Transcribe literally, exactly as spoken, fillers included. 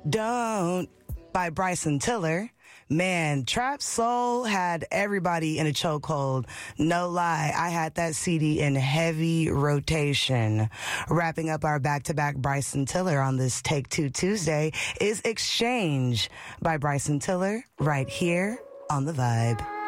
Don't by Bryson Tiller. Man, Trap Soul had everybody in a chokehold. No lie, I had that C D in heavy rotation. Wrapping up our back-to-back Bryson Tiller on this Take Two Tuesday is Exchange by Bryson Tiller right here on The Vibe.